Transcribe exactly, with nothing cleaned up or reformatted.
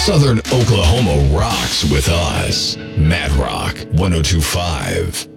Southern Oklahoma rocks with us. Mad Rock ten twenty-five.